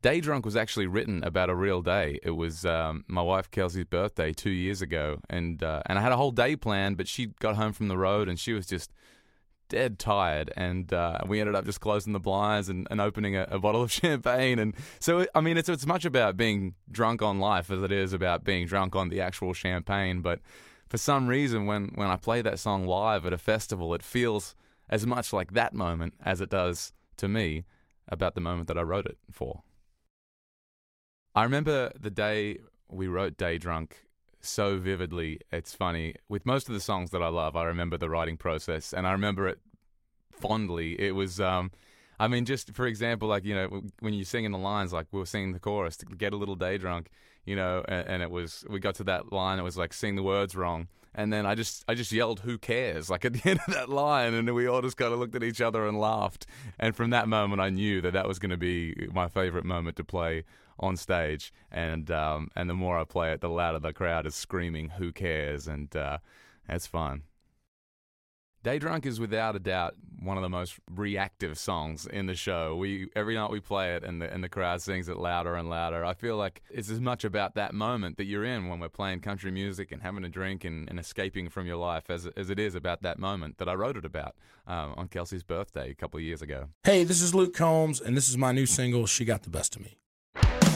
Day Drunk was actually written about a real day. It was my wife Kelsey's birthday 2 years ago, and I had a whole day planned, but she got home from the road and she was just dead tired, and we ended up just closing the blinds and opening a bottle of champagne. And so, I mean, it's as much about being drunk on life as it is about being drunk on the actual champagne. But for some reason, when I play that song live at a festival, it feels as much like that moment as it does to me about the moment that I wrote it for. I remember the day we wrote Day Drunk so vividly. It's funny. With most of the songs that I love, I remember the writing process, and I remember it fondly. It was, I mean, just for example, like, you know, when you're singing the lines, like we were singing the chorus, to get a little day drunk, you know, and it was, we got to that line, it was like, sing the words wrong. And then I just yelled, "Who cares?" like at the end of that line, and we all just kind of looked at each other and laughed. And from that moment, I knew that was going to be my favorite moment to play on stage. And the more I play it, the louder the crowd is screaming, "Who cares?" And it's fun. Day Drunk is without a doubt one of the most reactive songs in the show. Every night we play it, and the crowd sings it louder and louder. I feel like it's as much about that moment that you're in when we're playing country music and having a drink and escaping from your life as it is about that moment that I wrote it about on Kelsey's birthday a couple of years ago. Hey, this is Luke Combs, and this is my new single, "She Got the Best of Me."